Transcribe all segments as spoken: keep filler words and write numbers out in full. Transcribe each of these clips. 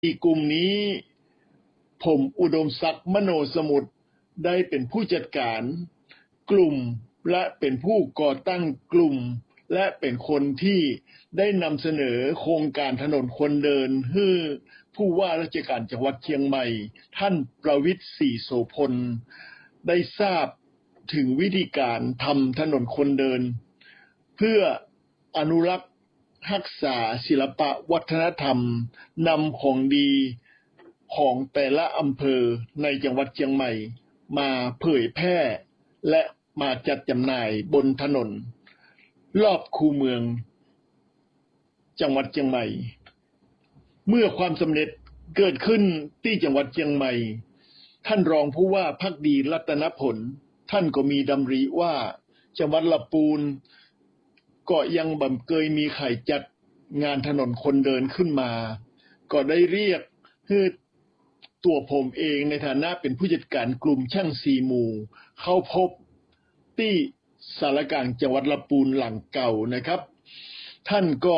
อีกลุ่มนี้ผมอุดมศักดิ์มโนสมุทรได้เป็นผู้จัดการกลุ่มและเป็นผู้ก่อตั้งกลุ่มและเป็นคนที่ได้นำเสนอโครงการถนนคนเดินให้ผู้ว่าราชการจังหวัดเชียงใหม่ท่านประวิตร ศรีโสพลได้ทราบถึงวิธีการทำถนนคนเดินเพื่ออนุรักษ์รักษาศิลปะวัฒนธรรมนำของดีของแต่ละอำเภอในจังหวัดเชียงใหม่มาเผยแพร่และมาจัดจำหน่ายบนถนนรอบคูเมืองจังหวัดเชียงใหม่เมื่อความสำเร็จเกิดขึ้นที่จังหวัดเชียงใหม่ท่านรองผู้ว่าภักดีรัตนผลท่านก็มีดำริว่าจังหวัดลำพูนก็ยังบ่เคยมีใครจัดงานถนนคนเดินขึ้นมาก็ได้เรียกให้ตัวผมเองในฐานะเป็นผู้จัดการกลุ่มช่างสี่หมู่เข้าพบที่สารกลางจังหวัดลำพูนหลังเก่านะครับท่านก็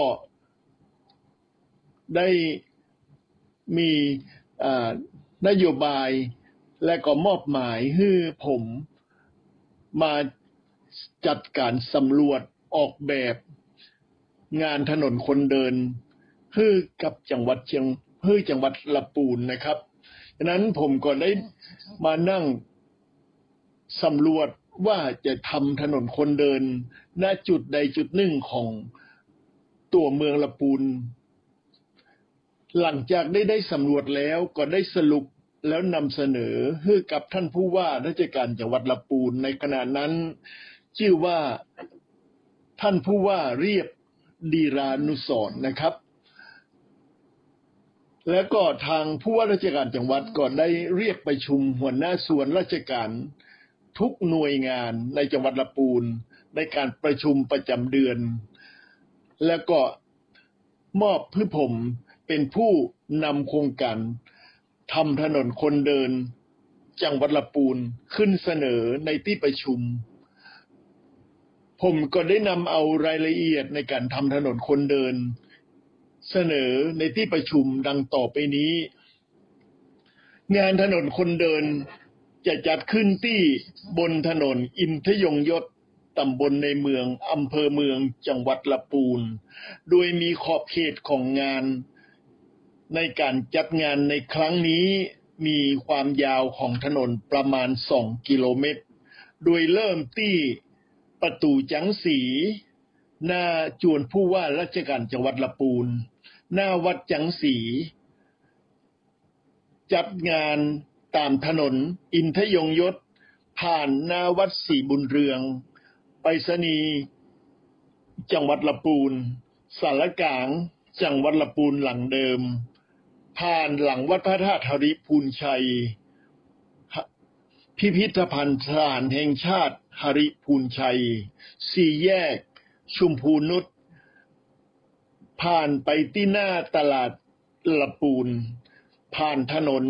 ได้มีนโยบายและก็มอบหมายให้ผมมาจัดการสำรวจออกแบบงานถนนคนเดินให้กับจังหวัดเชียงให้จังหวัดลำพูนนะครับฉะนั้นผมก็ได้มานั่งสำรวจว่าจะทำถนนคนเดินณจุดใดจุดหนึ่งของตัวเมืองลำพูนหลังจากได้ได้สำรวจแล้วก็ได้สรุปแล้วนำเสนอให้กับท่านผู้ว่าราชการจังหวัดลำพูนในขณะนั้นชื่อว่าท่านผู้ว่าเรียบดีรานุสรณ์นะครับแล้วก็ทางผู้ว่าราชการจังหวัดก็ได้เรียกประชุมหัวหน้าส่วนราชการทุกหน่วยงานในจังหวัดลำพูนในการประชุมประจำเดือนแล้วก็มอบให้ผมเป็นผู้นำโครงการทำถนนคนเดินจังหวัดลำพูนขึ้นเสนอในที่ประชุมผมก็ได้นำเอารายละเอียดในการทำถนนคนเดินเสนอในที่ประชุมดังต่อไปนี้งานถนนคนเดินจะจัดขึ้นที่บนถนนอินทยงยศตำบลในเมืองอำเภอเมืองจังหวัดลำพูนโดยมีขอบเขตของงานในการจัดงานในครั้งนี้มีความยาวของถนนประมาณสองกิโลเมตรโดยเริ่มที่ประตูจังสีหน้าจวนผู้ว่าราชการจังหวัดลำพูนหน้าวัดจังสีจัดงานตามถนนอินทยงยศผ่านหน้าวัดศรีบุญเรืองไปรษณีย์จังหวัดลำพูนสารกลางจังหวัดลำพูนหลังเดิมผ่านหลังวัดพระธาตุหริพูนชัยพิพิธภัณฑ์สถานแห่งชาติหริพูนชัยสี่แยกชุมพูนุชผ่านไปที่หน้าตลาดลำพูนผ่านถนน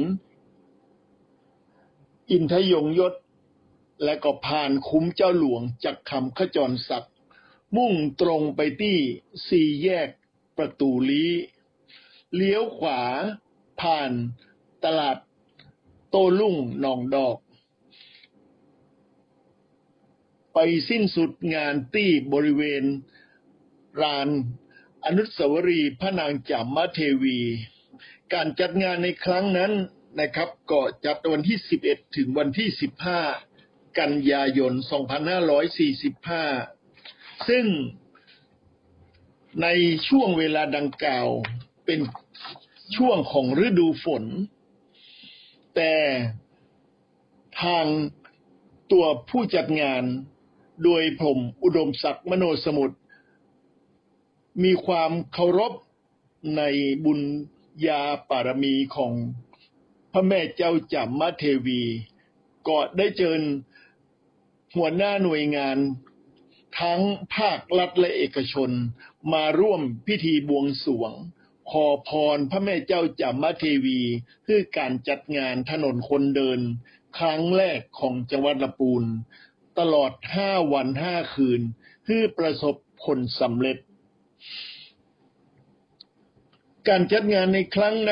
อินทยงยศและก็ผ่านคุ้มเจ้าหลวงจักรคำขจรศักดิ์มุ่งตรงไปที่สี่แยกประตูลี้เลี้ยวขวาผ่านตลาดโต้รุ่งหนองดอกไปสิ้นสุดงานที่บริเวณลานอนุสาวรีย์พระนางจามเทวีการจัดงานในครั้งนั้นนะครับก็จัดวันที่สิบเอ็ดถึงวันที่สิบห้ากันยายนสองพันห้าร้อยสี่สิบห้าซึ่งในช่วงเวลาดังกล่าวเป็นช่วงของฤดูฝนแต่ทางตัวผู้จัดงานโดยผมอุดมศักดิ์มโนสมุทรมีความเคารพในบุญญาปารมีของพระแม่เจ้าจามเทวีก็ได้เชิญหัวหน้าหน่วยงานทั้งภาครัฐและเอกชนมาร่วมพิธีบวงสรวงขอพรพระแม่เจ้าจามเทวีเพื่อการจัดงานถนนคนเดินครั้งแรกของจังหวัดลำพูนตลอดห้าวันห้าคืนเพื่อประสบผลสำเร็จการจัดงานในครั้งนั้น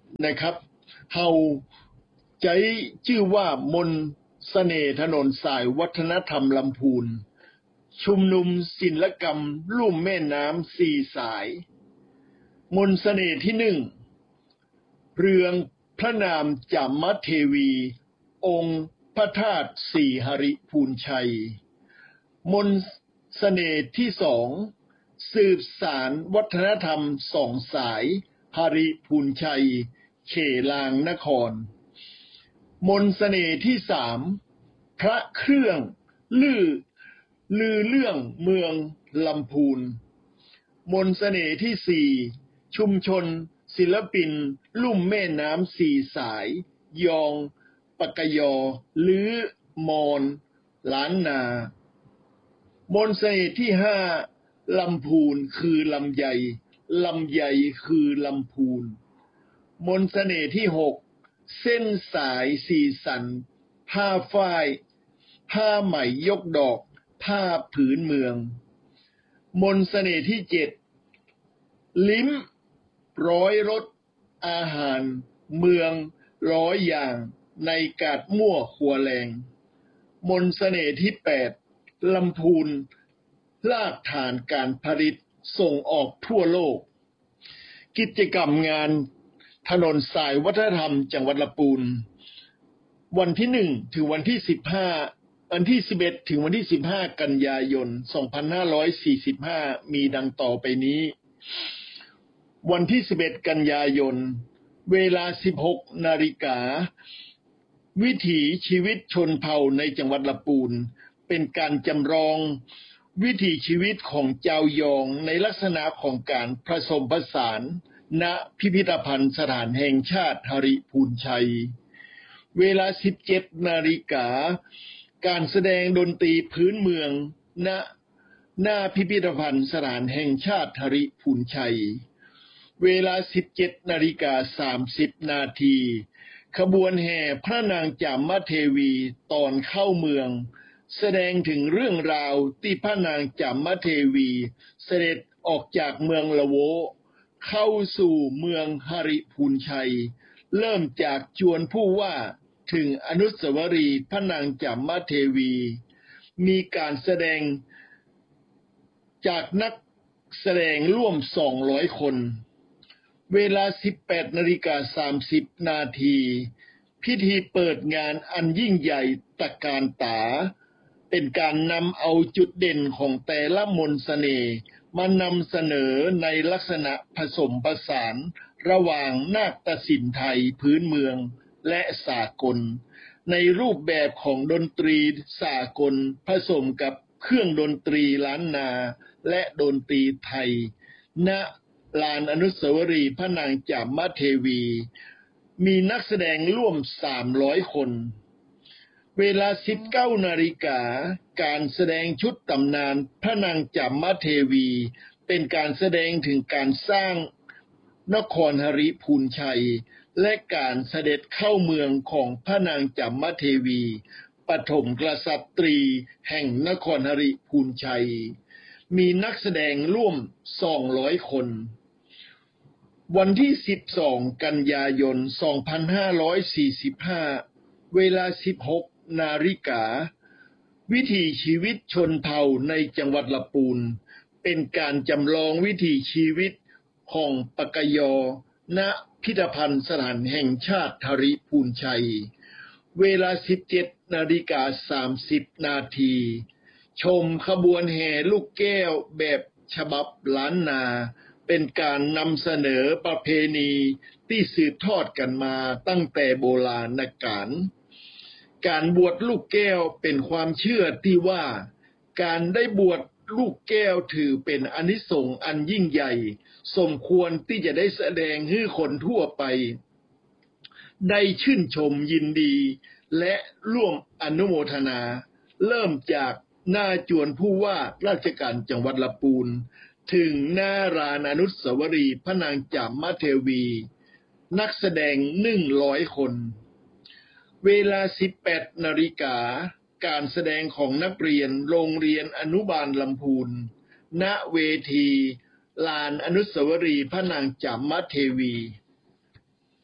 นะครับเฮาใจชื่อว่ามนต์เสน่ห์ถนนสายวัฒนธรรมลำพูนชุมนุมศิลปกรรมลุ่มแม่น้ำสี่สายมนต์เสน่ห์ที่หนึ่งเรืองพระนามจามเทวีองค์พระธาตุสีหริพูนชัยมนต์เสน่ห์ที่สองสืบสารวัฒนธรรมสองสายหริพูนชัยเขลางนครมนต์เสน่ห์ที่สามพระเครื่องลือลือเรื่องเมืองลำพูนมนต์เสน่ห์ที่สี่ชุมชนศิลปินลุ่มแม่น้ำสี่สายยองปากยอลือมอนล้านนามนต์เสน่ห์ที่ห้าลำพูนคือลำไยลำไยคือลำพูนมนต์เสน่ห์ที่หกเส้นสายสีสันผ้าฝ้ายผ้าไหมยกดอกผ้าผืนเมืองมนต์เสน่ห์ที่เจ็ดลิ้มร้อยรสอาหารเมืองร้อยอย่างในกาดมั่วขัวแรงมนต์เสน่ห์ที่แปดลำพูนรากฐานการผลิตส่งออกทั่วโลกกิจกรรมงานถนนสายวัฒนธรรมจังหวัดลำพูนวันที่หนึ่งถึงวันที่สิบห้าวันที่สิบเอ็ดถึงวันที่สิบห้ากันยายนสองพันห้าร้อยสี่สิบห้ามีดังต่อไปนี้วันที่สิบเอ็ดกันยายนเวลา สิบหกนาฬิกาวิถีชีวิตชนเผ่าในจังหวัดลำพูนเป็นการจำลองวิถีชีวิตของเจ้ายองในลักษณะของการผสมผสานณพิพิธภัณฑ์สถานแห่งชาติหริพูนชัยเวลา สิบเจ็ดนาฬิกาการแสดงดนตรีพื้นเมืองณหน้าพิพิธภัณฑ์สถานแห่งชาติหริพูนชัยเวลา สิบเจ็ดนาฬิกาสามสิบนาทีขบวนแห่พระนางจามเทวีตอนเข้าเมืองแสดงถึงเรื่องราวที่พระนางจามเทวีเสด็จออกจากเมืองละโวเข้าสู่เมืองหริพูนชัยเริ่มจากจวนผู้ว่าถึงอนุสาวรีย์พระนางจามเทวีมีการแสดงจากนักแสดงร่วมสองร้อยคนเวลา สิบแปดนาฬิกาสามสิบนาทีพิธีเปิดงานอันยิ่งใหญ่ตระการตาเป็นการนำเอาจุดเด่นของแต่ละมนต์เสน่ห์มานำเสนอในลักษณะผสมผสานระหว่างนาฏศิลป์ไทยพื้นเมืองและสากลในรูปแบบของดนตรีสากลผสมกับเครื่องดนตรีล้านนาและดนตรีไทยณลานอนุสาวรีย์พระนางจามเทวีมีนักแสดงร่วมสามร้อยคนเวลา สิบเก้านาฬิกาการแสดงชุดตำนานพระนางจามเทวีเป็นการแสดงถึงการสร้างนครหริพูนชัยและการเสด็จเข้าเมืองของพระนางจามเทวีปฐมกษัตรีแห่งนครหริพูนชัยมีนักแสดงร่วมสองร้อยคนวันที่สิบสองกันยายนสองพันห้าร้อยสี่สิบห้าเวลา สิบหกนาฬิกาวิถีชีวิตชนเผ่าในจังหวัดลำพูนเป็นการจำลองวิถีชีวิตของปากยอณพิพิธภัณฑ์สถานแห่งชาติหริพูนชัยเวลา สิบเจ็ดนาฬิกาสามสิบนาทีชมขบวนแห่ลูกแก้วแบบฉบับล้านนาเป็นการนำเสนอประเพณีที่สืบทอดกันมาตั้งแต่โบราณกาลการบวชลูกแก้วเป็นความเชื่อที่ว่าการได้บวชลูกแก้วถือเป็นอานิสงส์อันยิ่งใหญ่สมควรที่จะได้แสดงให้คนทั่วไปได้ชื่นชมยินดีและร่วมอนุโมทนาเริ่มจากหน้าจวนผู้ว่าราชการจังหวัดลำพูนถึงหน้าลานอนุสาวรีย์พระนางจามเทวีนักแสดงหนึ่งร้อยคนเวลา สิบแปดนาฬิกาการแสดงของนักเรียนโรงเรียนอนุบาลลำพูนณเวทีลานอนุสาวรีย์พระนางจามเทวี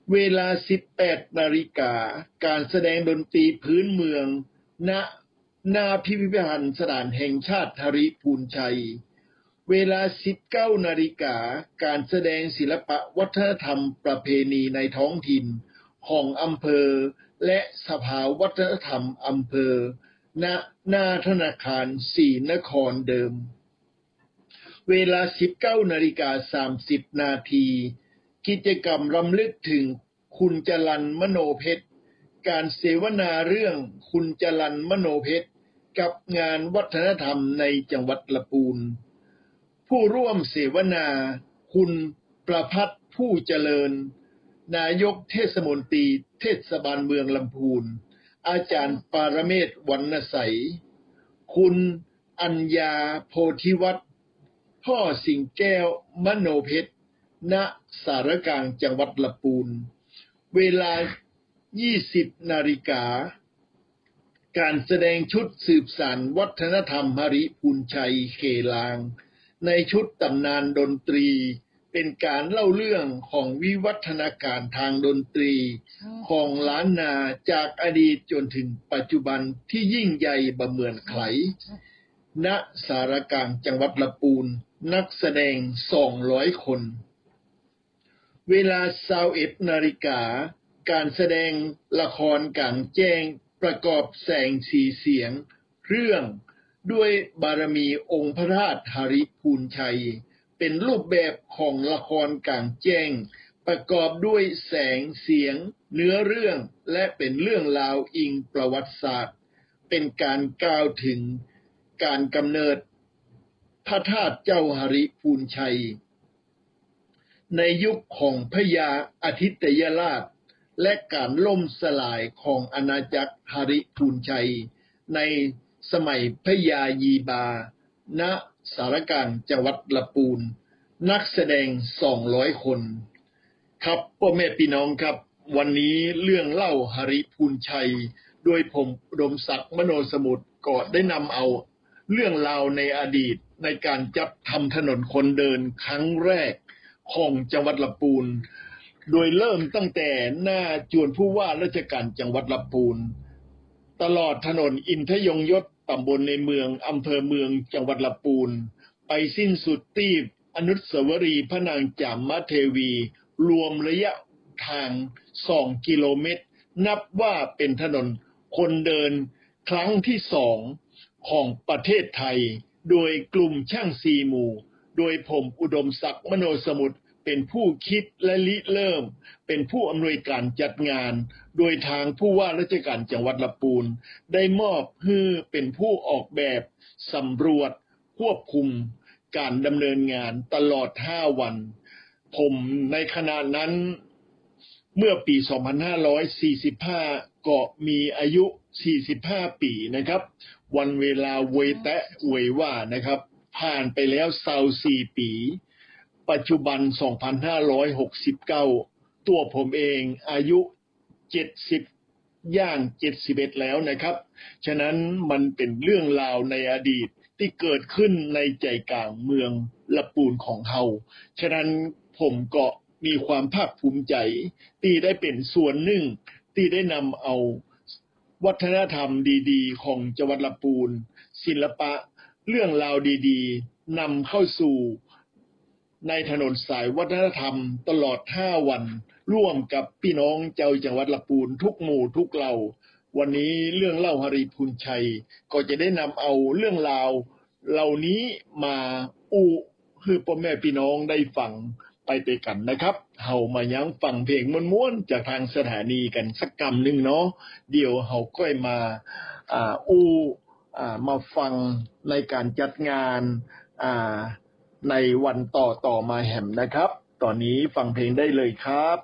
เวลา สิบแปดนาฬิกา การแสดงดนตรีพื้นเมืองณหน้าพิพิธภัณฑ์สถานแห่งชาติหริพูนชัยเวลา สิบเก้านาฬิกา การแสดงศิลปะวัฒนธรรมประเพณีในท้องถิ่นของอำเภอและสภาวัฒนธรรมอำเภอณหน้าธนาคารศรีนครเดิมเวลา สิบเก้านาฬิกาสามสิบนาทีกิจกรรมรำลึกถึงคุณจรัญมโนเพชรการเสวนาเรื่องคุณจรัญมโนเพชรกับงานวัฒนธรรมในจังหวัดลำพูนผู้ร่วมเสวนาคุณประภัตรผู้เจริญนายกเทศมนตรีเทศบาลเมืองลำพูนอาจารย์ปารเมศวรรณใสคุณอัญญาโพธิวัฒน์พ่อสิงแก้วมโนเพชรณสารกลางจังหวัดลำพูนเวลา ยี่สิบนาฬิกาการแสดงชุดสืบสานวัฒนธรรมหริพูนชัยเขลางในชุดตำนานดนตรีเป็นการเล่าเรื่องของวิวัฒนาการทางดนตรีของล้านนาจากอดีตจนถึงปัจจุบันที่ยิ่งใหญ่บ่เหมือนใครณสารกลางจังหวัดลำพูนนักแสดงสองร้อยคนเวลา ยี่สิบเอ็ดนาฬิกาการแสดงละครกลางแจ้งประกอบแสงสีเสียงเรื่องด้วยบารมีองค์พระธาตุหริพูนชัยเป็นรูปแบบของละครกลางแจ้งประกอบด้วยแสงเสียงเนื้อเรื่องและเป็นเรื่องราวอิงประวัติศาสตร์เป็นการกล่าวถึงการกำเนิดพระธาตุเจ้าหริพูนชัยในยุคของพญาอาทิตยราชและการล่มสลายของอาณาจักรหริพูนชัยในสมัยพญายีบาณสารกลางจังหวัดลำพูนนักแสดงสองร้อยคนครับพ่อแม่พี่น้องครับวันนี้เรื่องเล่าหริพูนชัยโดยผมอุดมศักดิ์มโนสมุทรก็ได้นำเอาเรื่องราวในอดีตในการจัดทำถนนคนเดินครั้งแรกของจังหวัดลำพูนโดยเริ่มตั้งแต่หน้าจวนผู้ว่าราชการจังหวัดลำพูนตลอดถนนอินทยงยศตำบลในเมืองอำเภอเมืองจังหวัดลำพูนไปสิ้นสุดที่อนุสาวรีย์พระนางจามเทวีรวมระยะทางสองกิโลเมตรนับว่าเป็นถนนคนเดินครั้งที่สองของประเทศไทยโดยกลุ่มช่างซีหมู่โดยผมอุดมศักดิ์มโนสมุทรเป็นผู้คิดและริเริ่มเป็นผู้อำนวยการจัดงานโดยทางผู้ว่าราชการจังหวัดลำพูนได้มอบให้เป็นผู้ออกแบบสำรวจควบคุมการดำเนินงานตลอดห้าวันผมในขณะนั้นเมื่อปีสองพันห้าร้อยสี่สิบห้าก็มีอายุสี่สิบห้าปีนะครับวันเวลาเวยแตะเวยว่านะครับผ่านไปแล้วยี่สิบสี่ปีปัจจุบันสองพันห้าร้อยหกสิบเก้าตัวผมเองอายุเจ็ดสิบย่างเจ็ดสิบเอ็ดแล้วนะครับฉะนั้นมันเป็นเรื่องราวในอดีตที่เกิดขึ้นในใจกลางเมืองลำพูนของเฮาฉะนั้นผมก็มีความภาคภูมิใจที่ได้เป็นส่วนหนึ่งที่ได้นำเอาวัฒนธรรมดีๆของจังหวัดลำพูนศิลปะเรื่องราวดีๆนำเข้าสู่ในถนนสายวัฒนธรรมตลอดห้าวันร่วมกับพี่น้องเจ้าจังหวัดลำพูนทุกหมู่ทุกเหล่าวันนี้เรื่องเล่าหริพูนชัยก็จะได้นำเอาเรื่องราวเหล่านี้มาอู้คือพ่อแม่พี่น้องได้ฟังไปไปกันนะครับเฮามายังฟังเพลงม้วนๆจากทางสถานีกันสักกำหนึ่งเนาะเดี๋ยวเฮาค่อยมาอ่าอู้อ่ามาฟังในการจัดงานอ่าในวันต่อต่อมาแหมนะครับตอนนี้ฟังเพลงได้เลยครับ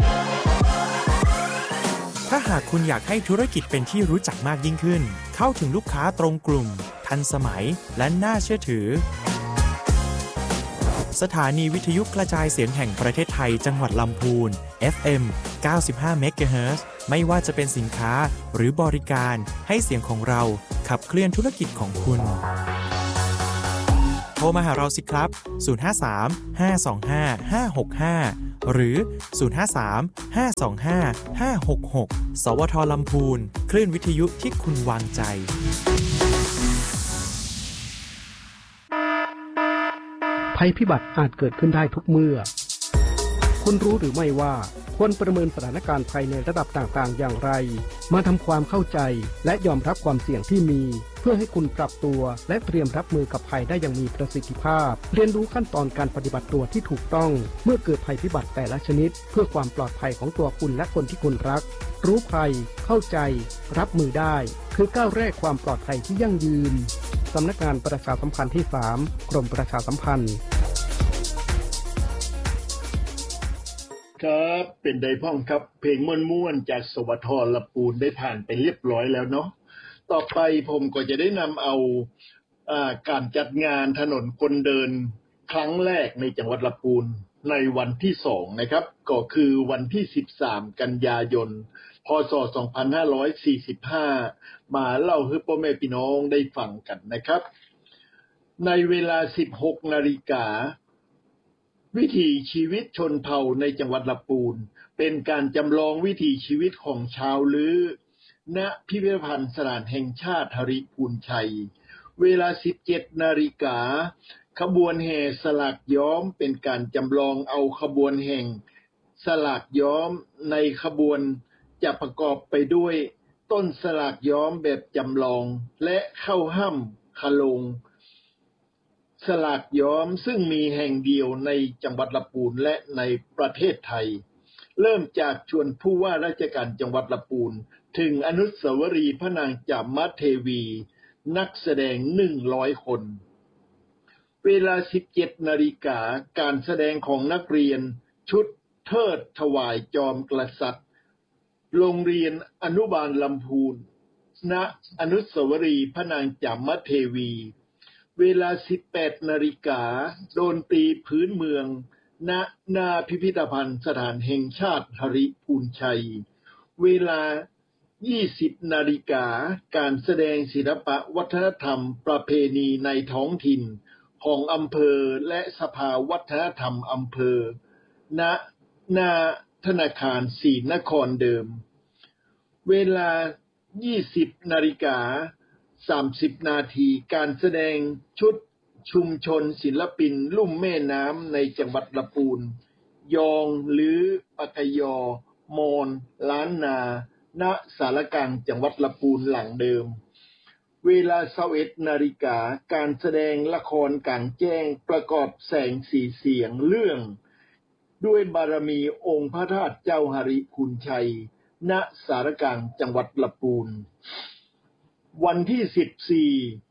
ถ้าหากคุณอยากให้ธุรกิจเป็นที่รู้จักมากยิ่งขึ้นเข้าถึงลูกค้าตรงกลุ่มทันสมัยและน่าเชื่อถือสถานีวิทยุกระจายเสียงแห่งประเทศไทยจังหวัดลำพูน เอฟ เอ็ม เก้าสิบห้า เมกะเฮิรตซ์ ไม่ว่าจะเป็นสินค้าหรือบริการให้เสียงของเราขับเคลื่อนธุรกิจของคุณโทรมาหาเราสิครับศูนย์ ห้า สาม ห้า สอง ห้า ห้า หก ห้าหรือศูนย์ ห้า สาม ห้า สอง ห้า ห้า หก หกสวทลำพูนคลื่นวิทยุที่คุณวางใจภัยพิบัติอาจเกิดขึ้นได้ทุกเมื่อคุณรู้หรือไม่ว่าควรประเมินสถานการณ์ภัยในระดับต่างๆอย่างไรมาทำความเข้าใจและยอมรับความเสี่ยงที่มีเพื่อให้คุณปรับตัวและเตรียมรับมือกับภัยได้อย่างมีประสิทธิภาพเรียนรู้ขั้นตอนการปฏิบัติตัวที่ถูกต้องเมื่อเกิดภัยพิบัติแต่ละชนิดเพื่อความปลอดภัยของตัวคุณและคนที่คุณรักรู้ภัยเข้าใจรับมือได้คือก้าวแรกความปลอดภัยที่ยั่งยืนสำนักงานประชาสัมพันธ์ที่สามกรมประชาสัมพันธ์ครับเป็นไดพ่องครับเพลงม่วนๆจากสวทลำพูนได้ผ่านไปเรียบร้อยแล้วเนาะต่อไปผมก็จะได้นำเอาอ่าการจัดงานถนนคนเดินครั้งแรกในจังหวัดลำพูนในวันที่สองนะครับก็คือวันที่สิบสามกันยายนพ.ศ. สองพันห้าร้อยสี่สิบห้ามาเล่าให้พ่อแม่พี่น้องได้ฟังกันนะครับในเวลา สิบหกนาฬิกาวิถีชีวิตชนเผ่าในจังหวัดลำพูนเป็นการจำลองวิถีชีวิตของชาวลื้อณพิพิธภัณฑ์สถานแห่งชาติหริพูนชัยเวลา สิบเจ็ดนาฬิกาขบวนแห่สลากย้อมเป็นการจำลองเอาขบวนแห่งสลากย้อมในขบวนจะประกอบไปด้วยต้นสลากย้อมแบบจำลองและเข้าห้ำคลงสลากย้อมซึ่งมีแห่งเดียวในจังหวัดลำพูนและในประเทศไทยเริ่มจากชวนผู้ว่าราชการจังหวัดลำพูนถึงอนุสาวรีย์พระนางจามเทวีนักแสดงหนึ่งร้อยคนเวลา สิบเจ็ดนาฬิกาการแสดงของนักเรียนชุดเทิดถวายจอมกษัตริย์โรงเรียนอนุบาลลำพูนณอนุสาวรีย์พระนางจามเทวีเวลา สิบแปดนาฬิกาดนตรีพื้นเมืองณหน้าพิพิธภัณฑ์สถานแห่งชาติหริพูนชัยเวลา ยี่สิบนาฬิกาการแสดงศิลปะวัฒนธรรมประเพณีในท้องถิ่นของอำเภอและสภาวัฒนธรรมอำเภอณหน้าธนาคารศรีนครเดิมเวลา ยี่สิบนาฬิกาสามสิบนาทีการแสดงชุดชุมชนศิลปินลุ่มแม่น้ำในจังหวัดลำพูนยองหรือปากยอมอนล้านนาณศาลกลางจังหวัดลำพูนหลังเดิมเวลา ยี่สิบเอ็ดนาฬิกาการแสดงละครกลางแจ้งประกอบแสงสีเสียงเรื่องด้วยบารมีองค์พระธาตุเจ้าหริพูนชัยณศาลกลางจังหวัดลำพูนวันที่สิบสี่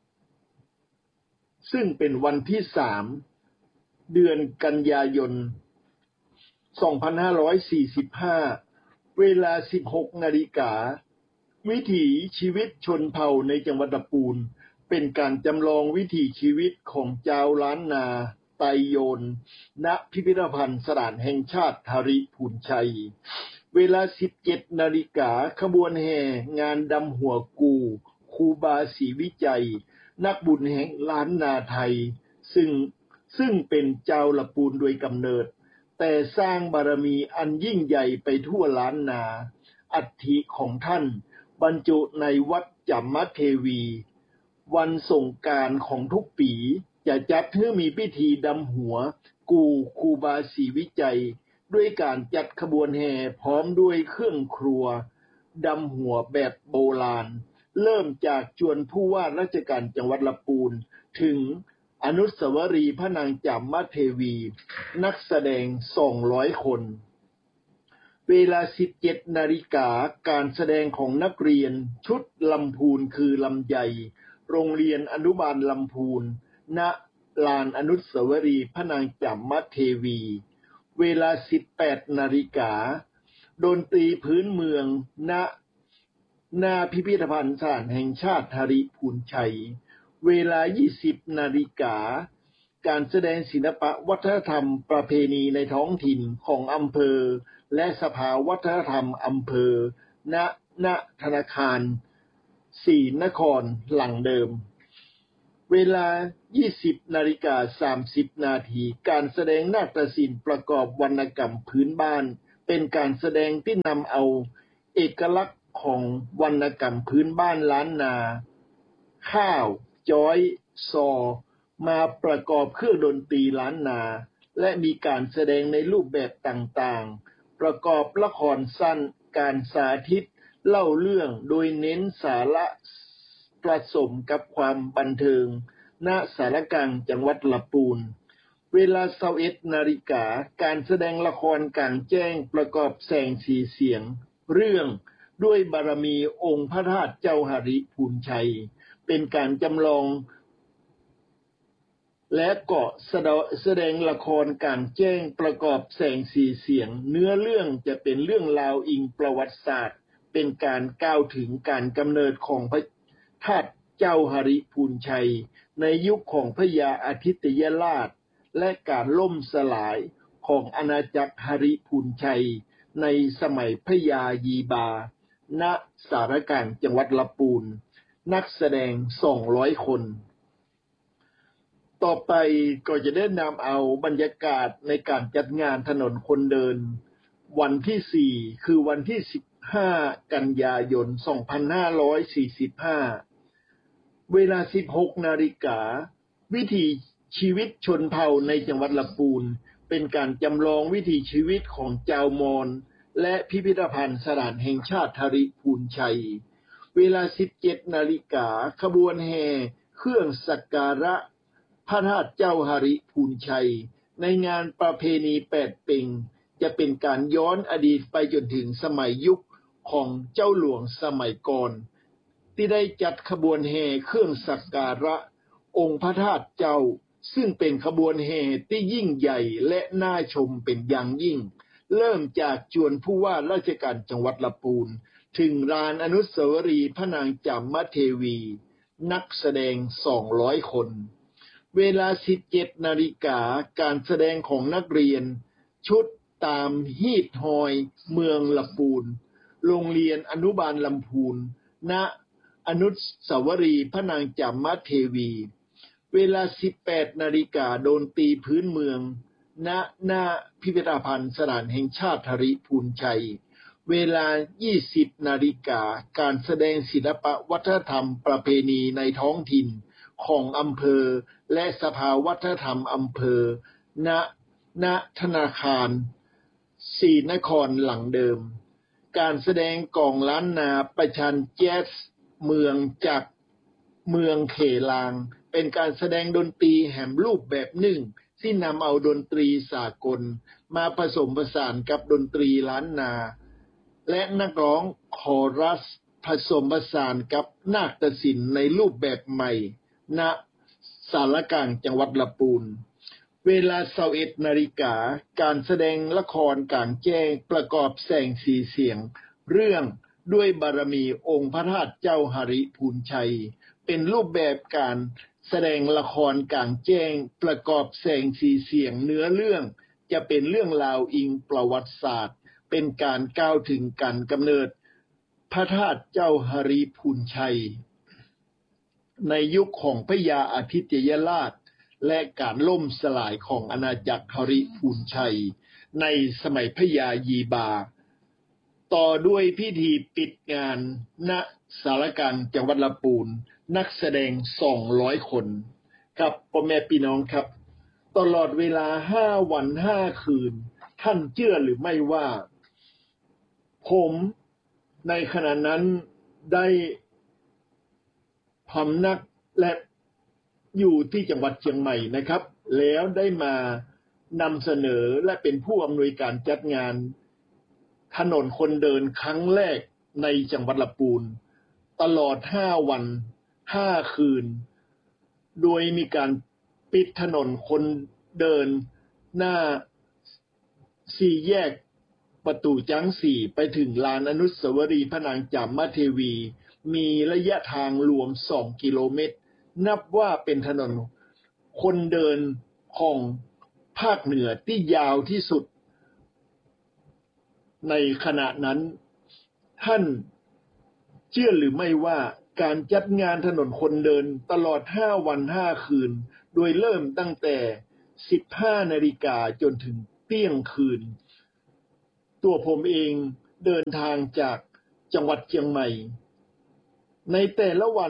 ซึ่งเป็นวันที่สามเดือนกันยายนสองพันห้าร้อยสี่สิบห้าเวลา สิบหกนาฬิกาวิถีชีวิตชนเผ่าในจังหวัดลำพูนเป็นการจำลองวิถีชีวิตของชาวล้านนาไตโยนณพิพิธภัณฑ์สถานแห่งชาติหริพูนชัยเวลา สิบเจ็ดนาฬิกาขบวนแห่งานดำหัวกูครูบาศรีวิจัยนักบุญแห่งล้านนาไทยซึ่งซึ่งเป็นเจ้าลำพูนโดยกำเนิดแต่สร้างบารมีอันยิ่งใหญ่ไปทั่วล้านนาอัฐิของท่านบรรจุในวัดจามเทวีวันสงกรานต์ของทุกปีจะจัดให้มีพิธีดำหัวกูครูบาศรีวิจัยด้วยการจัดขบวนแห่พร้อมด้วยเครื่องครัวดำหัวแบบโบราณเริ่มจากชวนผู้ว่าราชการจังหวัดลำพูนถึงอนุสาวรีย์พระนางจามเทวีนักแสดงสองร้อยคนเวลา สิบเจ็ดนาฬิกาการแสดงของนักเรียนชุดลำพูนคือลำใหญ่โรงเรียนอนุบาลลำพูนณลานอนุสาวรีย์พระนางจามเทวีเวลา สิบแปดนาฬิกาดนตรีพื้นเมืองณหน้าพิพิธภัณฑ์สถานแห่งชาติหริพูนชัยเวลา ยี่สิบนาฬิกาการแสดงศิลปะวัฒนธรรมประเพณีในท้องถิ่นของอำเภอและสภาวัฒนธรรมอำเภอณณธนาคารศรีนครหลังเดิมเวลา ยี่สิบนาฬิกาสามสิบนาทีการแสดงนาฏศิลป์ประกอบวรรณกรรมพื้นบ้านเป็นการแสดงที่นำเอาเอกลักษณ์ของวรรณกรรมพื้นบ้านล้านนาข้าวจ้อยซอมาประกอบเครื่องดนตรีล้านนาและมีการแสดงในรูปแบบต่างๆประกอบละครสั้นการสาธิตเล่าเรื่องโดยเน้นสาระผสมกับความบันเทิงณสารกลางจังหวัดลำพูนเวลา ยี่สิบเอ็ดนาฬิกาการแสดงละครกลางแจ้งประกอบแสงสีเสียงเรื่องด้วยบารมีองค์พระธาตุเจ้าหริพูนชัยเป็นการจำลองและเกาะแสดงละครกลางแจ้งประกอบแสงสีเสียงเนื้อเรื่องจะเป็นเรื่องราวอิงประวัติศาสตร์เป็นการกล่าวถึงการกำเนิดของพระธาตุเจ้าหริพูนชัยในยุคของพระยาอาทิตยราชและการล่มสลายของอาณาจักรหริพูนชัยในสมัยพระยายีบาณสารกลางจังหวัดลำพูนนักแสดงสองร้อยคนต่อไปก็จะได้นำเอาบรรยากาศในการจัดงานถนนคนเดินวันที่สี่คือวันที่สิบห้ากันยายนสองพันห้าร้อยสี่สิบห้าเวลา สิบหกนาฬิกาวิถีชีวิตชนเผ่าในจังหวัดลำพูนเป็นการจำลองวิถีชีวิตของชาวมอญและพิพิธภัณฑ์สถานแห่งชาติหริพูนชัยเวลา สิบเจ็ดนาฬิกาขบวนแห่เครื่องสักการะพระธาตุเจ้าหริพูนชัยในงานประเพณีแปดเป่งจะเป็นการย้อนอดีตไปจนถึงสมัยยุคของเจ้าหลวงสมัยก่อนที่ได้จัดขบวนแห่เครื่องสักการะองค์พระธาตุเจ้าซึ่งเป็นขบวนแห่ที่ยิ่งใหญ่และน่าชมเป็นอย่างยิ่งเริ่มจากจวนผู้ว่าราชการจังหวัดลำพูนถึงลานอนุสาวรีย์พระนางจามเทวีนักแสดงสองร้อยคนเวลา สิบเจ็ดนาฬิกาการแสดงของนักเรียนชุดตามฮีทฮอยเมืองลำพูนโรงเรียนอนุบาลลำพูนณอนุสาวรีย์พระนางจามเทวีเวลา สิบแปดนาฬิกาดนตรีพื้นเมืองณหน้าพิพิธภัณฑ์สถานแห่งชาติหริพูนชัยเวลา ยี่สิบนาฬิกาการแสดงศิลปวัฒนธรรมประเพณีในท้องถิ่นของอำเภอและสภาวัฒนธรรมอำเภอณณธนาคารศรีนครหลังเดิมการแสดงกลองล้านนาประชันแจ๊สเมืองจากเมืองเขลางเป็นการแสดงดนตรีแห่งรูปแบบหนึ่งที่นำเอาดนตรีสากลมาผสมผสานกับดนตรีล้านนาและนักร้องคอรัสผสมผสานกับนาฏศิลป์ในรูปแบบใหม่ณสารกลางจังหวัดลำพูนเวลา ยี่สิบเอ็ดนาฬิกาการแสดงละครกลางแจ้งประกอบแสงสีเสียงเรื่องด้วยบารมีองค์พระธาตุเจ้าหริพูนชัยเป็นรูปแบบการแสดงละครกลางแจ้งประกอบแสงสีเสียงเนื้อเรื่องจะเป็นเรื่องราวอิงประวัติศาสตร์เป็นการกล่าวถึงการกำเนิดพระธาตุเจ้าหริพูนชัยในยุคของพระยาอาทิตยราชและการล่มสลายของอาณาจักรหริพูนชัยในสมัยพระยายีบาต่อด้วยพิธีปิดงานณสารกลางจังหวัดลำพูนนักแสดงสองร้อยคนครับพ่อแม่พี่น้องครับตลอดเวลาห้าวันห้าคืนท่านเชื่อหรือไม่ว่าผมในขณะนั้นได้พำนักและอยู่ที่จังหวัดเชียงใหม่นะครับแล้วได้มานำเสนอและเป็นผู้อำนวยการจัดงานถนนคนเดินครั้งแรกในจังหวัดลำพูนตลอดห้าวันห้าคืนโดยมีการปิดถนนคนเดินหน้าสี่แยกประตูจังสี่ไปถึงลานอนุสาวรีย์พระนางจามเทวีมีระยะทางรวมสองกิโลเมตรนับว่าเป็นถนนคนเดินของภาคเหนือที่ยาวที่สุดในขณะนั้นท่านเชื่อหรือไม่ว่าการจัดงานถนนคนเดินตลอดห้าวันห้าคืนโดยเริ่มตั้งแต่ สิบห้านาฬิกาจนถึงเที่ยงคืนตัวผมเองเดินทางจากจังหวัดเชียงใหม่ในแต่ละวัน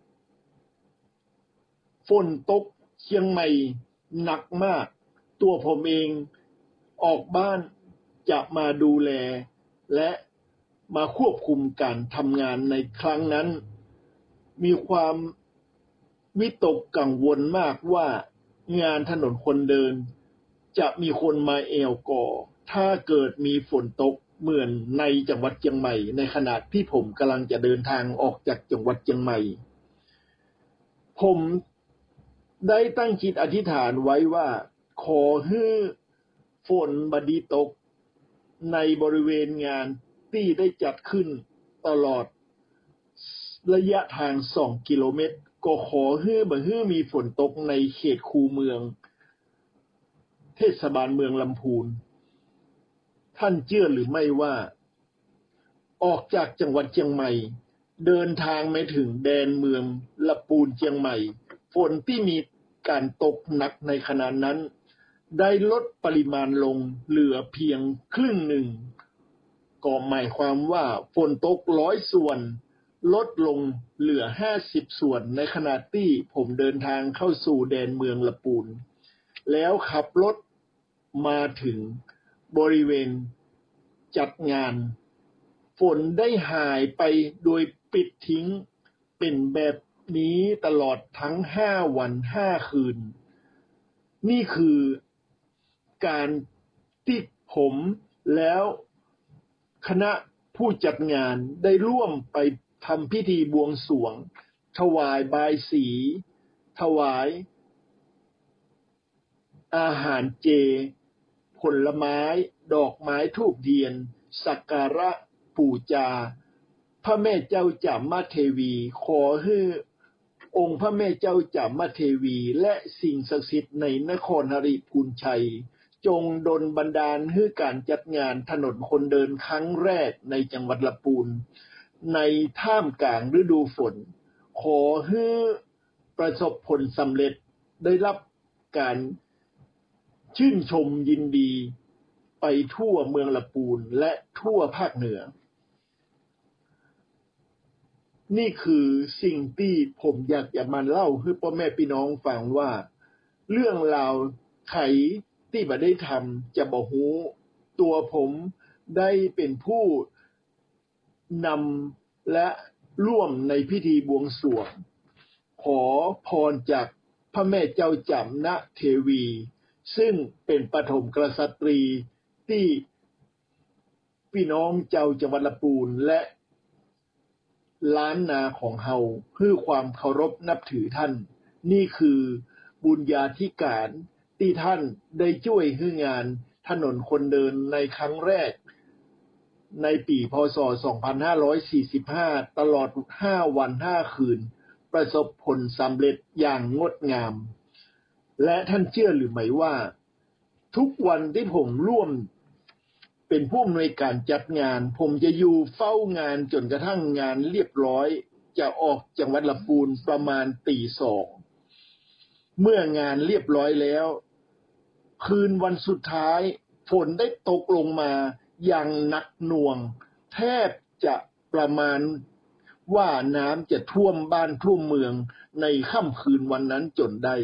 ฝนตกเชียงใหม่หนักมากตัวผมเองออกบ้านจะมาดูแลและมาควบคุมการทำงานในครั้งนั้นมีความวิตกกังวลมากว่างานถนนคนเดินจะมีคนมาแอวก่อถ้าเกิดมีฝนตกเหมือนในจังหวัดเชียงใหม่ในขณะที่ผมกำลังจะเดินทางออกจากจังหวัดเชียงใหม่ผมได้ตั้งจิตอธิษฐานไว้ว่าขอให้ฝนบดีตกในบริเวณงานที่ได้จัดขึ้นตลอดระยะทางสองกิโลเมตรก็ขอให้บ่ให้มีฝนตกในเขตคูเมืองเทศบาลเมืองลำพูนท่านเชื่อหรือไม่ว่าออกจากจังหวัดเชียงใหม่เดินทางไม่ถึงแดนเมืองลำพูนเชียงใหม่ฝนที่มีการตกหนักในขณะนั้นได้ลดปริมาณลงเหลือเพียงครึ่งหนึ่งก็หมายความว่าฝนตกร้อยส่วนลดลงเหลือห้าสิบส่วนในขณะที่ผมเดินทางเข้าสู่แดนเมืองลำพูนแล้วขับรถมาถึงบริเวณจัดงานฝนได้หายไปโดยปิดทิ้งเป็นแบบนี้ตลอดทั้งห้าวันห้าคืนนี่คือการที่ผมแล้วคณะผู้จัดงานได้ร่วมไปทำพิธีบวงสรวงถวายบายสีถวายอาหารเจผลไม้ดอกไม้ธูปเทียนสักการะปูจาพระแม่เจ้าจามเทวีขอให้องค์พระแม่เจ้าจามเทวีและสิ่งศักดิ์สิทธิ์ในนครหฤพูนชัยจงดลบันดาลให้การจัดงานถนนคนเดินครั้งแรกในจังหวัดลำพูนในท่ามกลางฤดูฝนขอให้ประสบผลสำเร็จได้รับการชื่นชมยินดีไปทั่วเมืองลำพูนและทั่วภาคเหนือนี่คือสิ่งที่ผมอยากจะมาเล่าให้พ่อแม่พี่น้องฟังว่าเรื่องราวไขที่บ่ได้ทำจะบ่ฮู้ตัวผมได้เป็นผู้นำและร่วมในพิธีบวงสรวงขอพรจากพระแม่เจ้าจามเทวีซึ่งเป็นปฐมกษัตรีที่พี่น้องเจ้าจังหวัดลำพูนและล้านนาของเฮาเพื่อความเคารพนับถือท่านนี่คือบุญญาธิการที่ท่านได้ช่วยให้งานถนนคนเดินในครั้งแรกในปีพ.ศ. สองพันห้าร้อยสี่สิบห้าตลอดห้าวันห้าคืนประสบผลสำเร็จอย่างงดงามและท่านเชื่อหรือไม่ว่าทุกวันที่ผมร่วมเป็นผู้อำนวยการจัดงานผมจะอยู่เฝ้างานจนกระทั่งงานเรียบร้อยจะออกจังหวัดลำพูนประมาณตีสองเมื่องานเรียบร้อยแล้วคืนวันสุดท้ายฝนได้ตกลงมาอย่างหนักหน่วงแทบจะประมาณว่าน้ำจะท่วมบ้านท่วมเมืองในค่ำคืนวันนั้นจนได้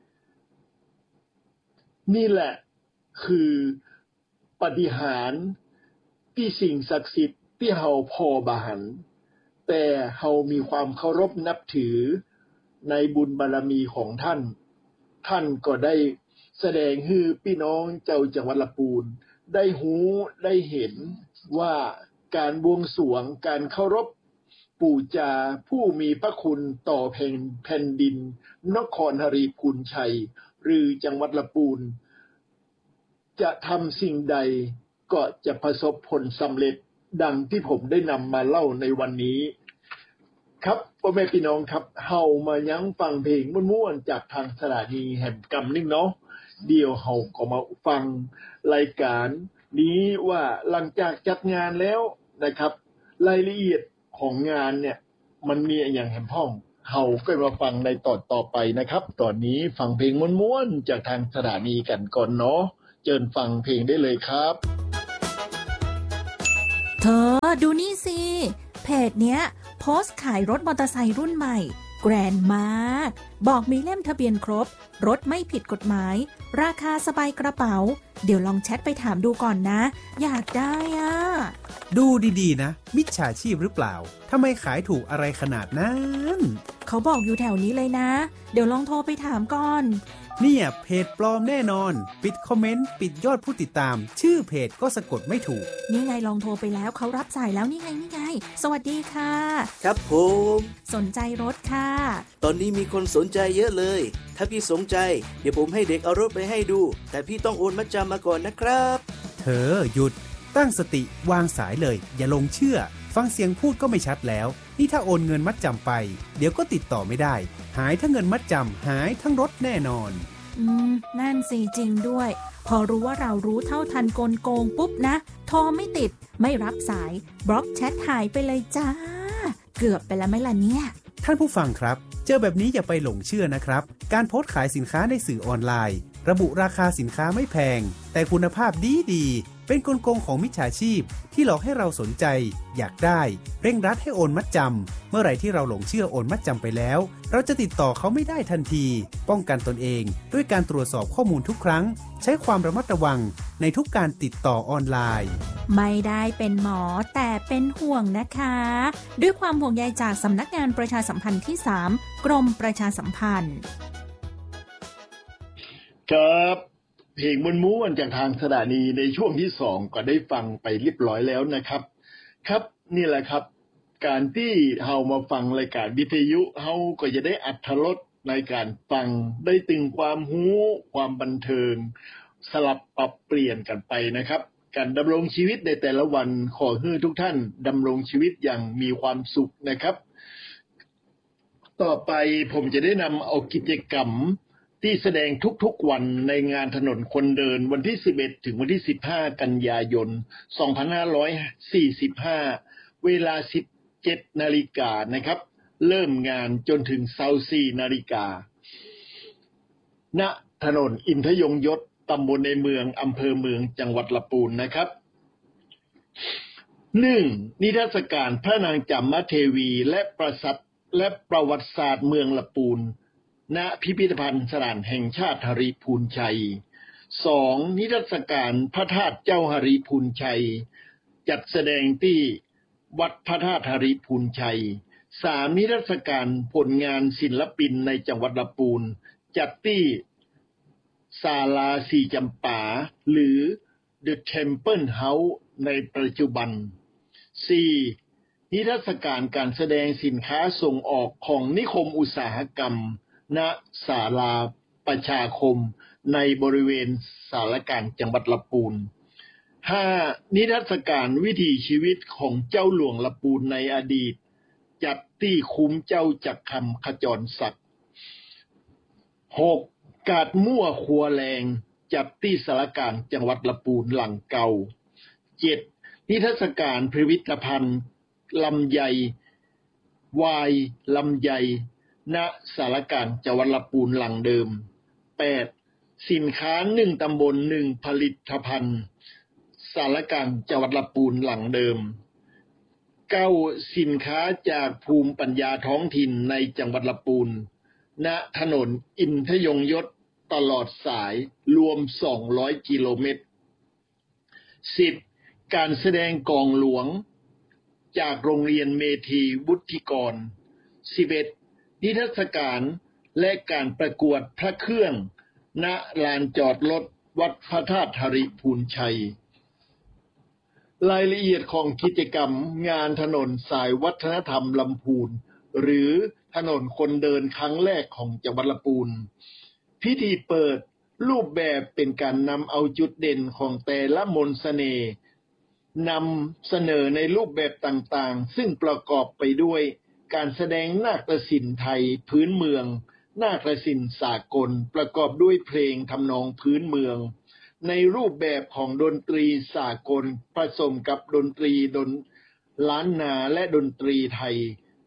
นี่แหละคือปาฏิหาริย์ที่สิ่งศักดิ์สิทธิ์ที่เฮาพอบาหันแต่เฮามีความเคารพนับถือในบุญบารมีของท่านท่านก็ได้แสดงให้พี่น้องเจ้าจังหวัดลำพูนได้หูได้เห็นว่าการบวงสรวงการเคารพปู่จาผู้มีพระคุณต่อแผ่นแผ่นดินนครหฤพูนชัยหรือจังหวัดลำพูนจะทำสิ่งใดก็จะประสบผลสำเร็จดังที่ผมได้นำมาเล่าในวันนี้ครับพ่อแม่พี่น้องครับเฮามายังฟังเพลงม่วนๆจากทางสถานีแห่งกำนิ่งเนาะเดี๋ยวเฮาก็มาฟังรายการนี้ว่าหลังจากจัดงานแล้วนะครับรายละเอียดของงานเนี่ยมันมีอย่างแหมพ่องเฮาก็มาฟังในตอนต่อไปนะครับตอนนี้ฟังเพลงม้วนๆจากทางสถานีกันก่อนเนาะเชิญฟังเพลงได้เลยครับเธอดูนี่สิเพจเนี้ยโพสต์ขายรถมอเตอร์ไซค์รุ่นใหม่แกรนด์มากบอกมีเล่มทะเบียนครบรถไม่ผิดกฎหมายราคาสบายกระเป๋าเดี๋ยวลองแชทไปถามดูก่อนนะอยากได้อ่ะดูดีๆนะมิจฉาชีพหรือเปล่าทำไมขายถูกอะไรขนาดนั้นเขาบอกอยู่แถวนี้เลยนะเดี๋ยวลองโทรไปถามก่อนเนี่ยเพจปลอมแน่นอนปิดคอมเมนต์ปิดยอดผู้ติดตามชื่อเพจก็สะกดไม่ถูกนี่ไงลองโทรไปแล้วเขารับสายแล้วนี่ไงนี่ไงสวัสดีค่ะครับผมสนใจรถค่ะตอนนี้มีคนสนใจเยอะเลยถ้าพี่สนใจเดี๋ยวผมให้เด็กเอารถไปให้ดูแต่พี่ต้องโอนมัดจำมาก่อนนะครับเธอหยุดตั้งสติวางสายเลยอย่าลงเชื่อฟังเสียงพูดก็ไม่ชัดแล้วนี่ถ้าโอนเงินมัดจำไปเดี๋ยวก็ติดต่อไม่ได้หายทั้งเงินมัดจำหายทั้งรถแน่นอนอืมนั่นสิจริงด้วยพอรู้ว่าเรารู้เท่าทันกลโกงปุ๊บนะโทรไม่ติดไม่รับสายบล็อกแชทหายไปเลยจ้าเกือบไปแล้วไหมล่ะเนี่ยท่านผู้ฟังครับเจอแบบนี้อย่าไปหลงเชื่อนะครับการโพสต์ขายสินค้าในสื่อออนไลน์ระบุราคาสินค้าไม่แพงแต่คุณภาพดีดีเป็นกลโกงของมิจฉาชีพที่หลอกให้เราสนใจอยากได้เร่งรัดให้โอนมัดจำเมื่อไหร่ที่เราหลงเชื่อโอนมัดจำไปแล้วเราจะติดต่อเขาไม่ได้ทันทีป้องกันตนเองด้วยการตรวจสอบข้อมูลทุกครั้งใช้ความระมัดระวังในทุกการติดต่อออนไลน์ไม่ได้เป็นหมอแต่เป็นห่วงนะคะด้วยความห่วงใยจากสำนักงานประชาสัมพันธ์ที่สามกรมประชาสัมพันธ์ครับเพลงม้วนๆจากทางสถานีในช่วงที่สองก็ได้ฟังไปเรียบร้อยแล้วนะครับครับนี่แหละครับการที่เฮามาฟังรายการวิทยุเฮาก็จะได้อรรถรสในการฟังได้ตึงความรู้ความบันเทิงสลับปรับเปลี่ยนกันไปนะครับการดำรงชีวิตในแต่ละวันขอให้ทุกท่านดำรงชีวิตอย่างมีความสุขนะครับต่อไปผมจะได้นำเอากิจกรรมที่แสดงทุกๆวันในงานถนนคนเดินวันที่สิบเอ็ดถึงวันที่สิบห้ากันยายนสองพันห้าร้อยสี่สิบห้าเวลา สิบเจ็ดนาฬิกานะครับเริ่มงานจนถึง ยี่สิบสี่นาฬิกาณถนนอินทยงยศตำบลในเมืองอำเภอเมืองจังหวัดลำพูนนะครับหนึ่งนิทรรศการพระนางจามเทวีและประสัทและประวัติศาสตร์เมืองลำพูนณพิพิธภัณฑ์สถานแห่งชาติหริพูนชัย สอง นิทรรศการพระธาตุเจ้าหริพูนชัยจัดแสดงที่วัดพระธาตุหริพูนชัย สาม นิทรรศการผลงานศิลปินในจังหวัดลำพูนจัดที่ศาลาสีจำปาหรือ The Temple House ในปัจจุบัน สี่ นิทรรศการการแสดงสินค้าส่งออกของนิคมอุตสาหกรรมณศาลาประชาคมในบริเวณศาลากลางจังหวัดลำพูน ห้า นิทรรศการวิถีชีวิตของเจ้าหลวงลำพูนในอดีตจัดที่คุ้มเจ้าจักรคำขจรศักดิ์ หก กาดมั่วครัวแรงจัดที่ศาลากลางจังหวัดลำพูนหลังเก่า เจ็ด นิทรรศการพิพิธภัณฑ์ลำไยวายลำไยณศาลากลางจังหวัดลำพูนหลังเดิม แปด สินค้าหนึ่งตำบลหนึ่งผลิตภัณฑ์ศาลากลางจังหวัดลำพูนหลังเดิม เก้า สินค้าจากภูมิปัญญาท้องถิ่นในจังหวัดลำพูนณถนนอินทยงยศตลอดสายรวมสองร้อยกิโลเมตร สิบ การแสดงกองหลวงจากโรงเรียนเมธีวุฒิกร สิบเอ็ด นิทรรศการและการประกวดพระเครื่องณลานจอดรถวัดพระธาตุหริพูนชัยรายละเอียดของกิจกรรมงานถนนสายวัฒนธรรมลำพูนหรือถนนคนเดินครั้งแรกของจังหวัดลำพูนพิธีเปิดรูปแบบเป็นการนำเอาจุดเด่นของแต่ละมนต์เสน่ห์นำเสนอในรูปแบบต่างๆซึ่งประกอบไปด้วยการแสดงนาฏศิลป์ไทยพื้นเมืองนาฏศิลป์สากลประกอบด้วยเพลงทำนองพื้นเมืองในรูปแบบของดนตรีสากลผสมกับดนตรีดนล้านนาและดนตรีไทย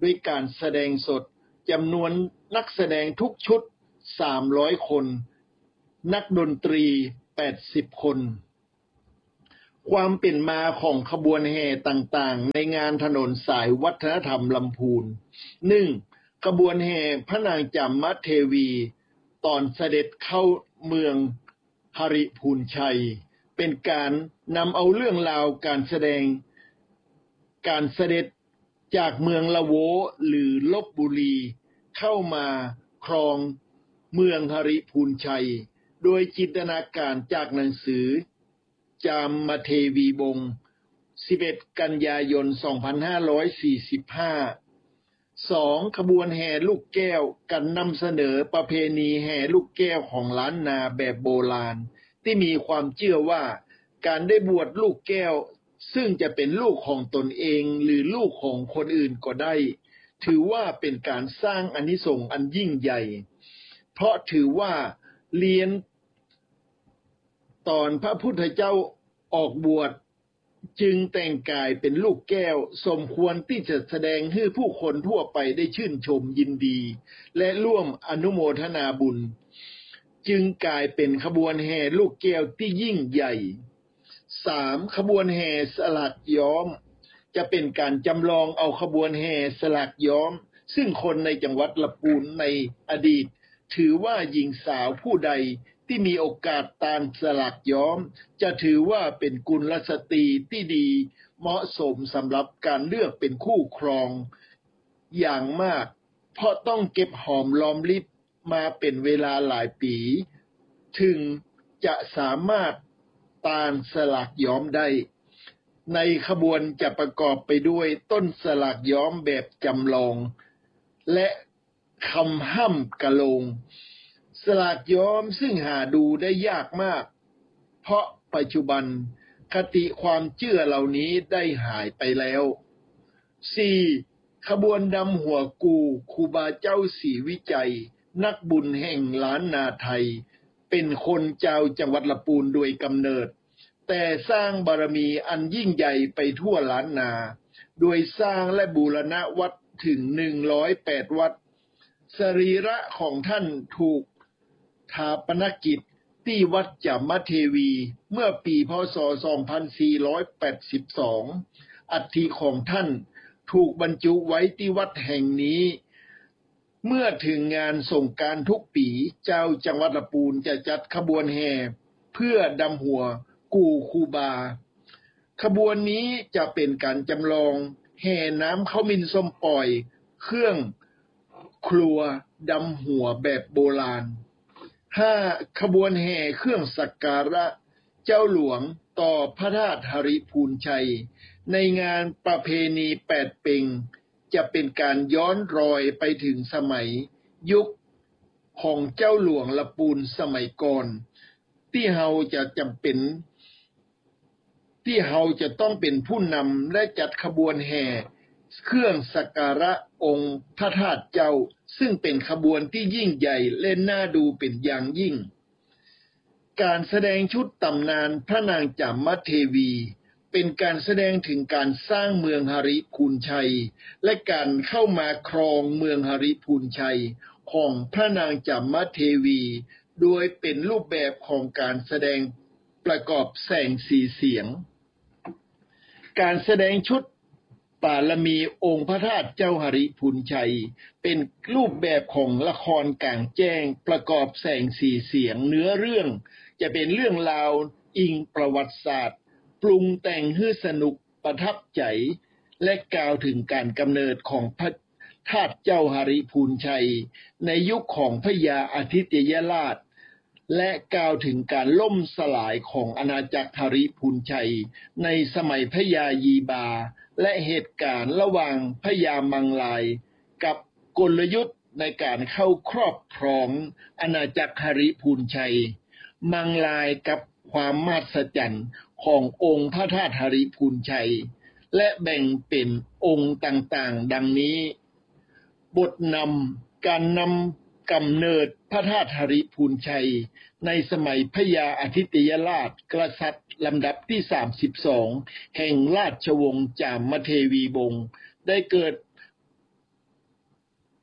ด้วยการแสดงสดจำนวนนักแสดงทุกชุดสามร้อยคนนักดนตรีแปดสิบคนความเป็นมาของขบวนแห่ต่างๆในงานถนนสายวัฒนธรรมลำพูน หนึ่ง. ขบวนแห่พระนางจามเทวีตอนเสด็จเข้าเมืองหริพูนชัยเป็นการนำเอาเรื่องราวการแสดงการเสด็จจากเมืองละโวหรือลพบุรีเข้ามาครองเมืองหริพูนชัยโดยจินตนาการจากหนังสือจามเทวีบงศ์สิบเอ็ดกันยายนสองพันห้าร้อยสี่สิบห้า สอง. ขบวนแห่ลูกแก้วกันนำเสนอประเพณีแห่ลูกแก้วของล้านนาแบบโบราณที่มีความเชื่อว่าการได้บวชลูกแก้วซึ่งจะเป็นลูกของตนเองหรือลูกของคนอื่นก็ได้ถือว่าเป็นการสร้างอานิสงส์อันยิ่งใหญ่เพราะถือว่าเรียนตอนพระพุทธเจ้าออกบวชจึงแต่งกายเป็นลูกแก้วสมควรที่จะแสดงให้ผู้คนทั่วไปได้ชื่นชมยินดีและร่วมอนุโมทนาบุญจึงกลายเป็นขบวนแห่ลูกแก้วที่ยิ่งใหญ่ สาม. ขบวนแห่สลักย้อมจะเป็นการจำลองเอาขบวนแห่สลักย้อมซึ่งคนในจังหวัดลำพูนในอดีตถือว่าหญิงสาวผู้ใดที่มีโอกาสตามสลักย้อมจะถือว่าเป็นกุลสตรีที่ดีเหมาะสมสำหรับการเลือกเป็นคู่ครองอย่างมากเพราะต้องเก็บหอมรอมริบมาเป็นเวลาหลายปีถึงจะสามารถตามสลักย้อมได้ในขบวนจะประกอบไปด้วยต้นสลักย้อมแบบจำลองและคำห้ำกะโลงสลักย้อมซึ่งหาดูได้ยากมากเพราะปัจจุบันคติความเชื่อเหล่านี้ได้หายไปแล้ว สี่. ขบวนดำหัวกูครูบาเจ้าศรีวิจัยนักบุญแห่งล้านนาไทยเป็นคนเจ้าจังหวัดลำพูนโดยกำเนิดแต่สร้างบารมีอันยิ่งใหญ่ไปทั่วล้านนาโดยสร้างและบูรณะวัดถึงหนึ่งร้อยแปดวัดสรีระของท่านถูกฐาปนกิจที่วัดจามเทวีเมื่อปีพ.ศ. สองพันสี่ร้อยแปดสิบสองอัฐิของท่านถูกบรรจุไว้ที่วัดแห่งนี้เมื่อถึงงานสงกรานต์ทุกปีเจ้าจังหวัดลำพูนจะจัดขบวนแห่เพื่อดำหัวกูครูบาขบวนนี้จะเป็นการจำลองแห่น้ำข้าวมินส้มปล่อยเครื่องครัวดำหัวแบบโบราณ ห้า. ขบวนแห่เครื่องสักการะเจ้าหลวงต่อพระธาตุหริพูนชัยในงานประเพณีแปดเพ็งจะเป็นการย้อนรอยไปถึงสมัยยุคของเจ้าหลวงลำพูนสมัยก่อนที่เฮาจะจำเป็นที่เฮาจะต้องเป็นผู้นำและจัดขบวนแห่เครื่องสักการะองค์พระธาตุเจ้าซึ่งเป็นขบวนที่ยิ่งใหญ่และน่าดูเป็นอย่างยิ่งการแสดงชุดตำนานพระนางจามเทวีเป็นการแสดงถึงการสร้างเมืองหริพูนชัยและการเข้ามาครองเมืองหริพูนชัยของพระนางจามเทวีโดยเป็นรูปแบบของการแสดงประกอบแสงสีเสียงการแสดงชุดปารมีองค์พระธาตุเจ้าหริพูนชัยเป็นรูปแบบของละครกลางแจ้งประกอบแสงสีเสียงเนื้อเรื่องจะเป็นเรื่องราวอิงประวัติศาสตร์ปรุงแต่งให้สนุกประทับใจและกล่าวถึงการกำเนิดของพระธาตุเจ้าหริพูนชัยในยุคของพระยาอาทิตยราชและกล่าวถึงการล่มสลายของอาณาจักรหริพูนชัยในสมัยพระยายีบาและเหตุการณ์ระหว่างพระยามังลายกับกลยุทธ์ในการเข้าครอบครองอาณาจักรหริพูนชัยมังลายกับความมหัศจรรย์ขององค์พระธาตุหริพูนชัยและแบ่งเป็นองค์ต่างๆดังนี้บทนำการนำกำเนิดพระธาตุหริพูนชัยในสมัยพระยาอาทิตยราชกษัตริย์ลำดับที่สามสิบสองแห่งราชวงศ์จามเทวีวงศ์ได้เกิด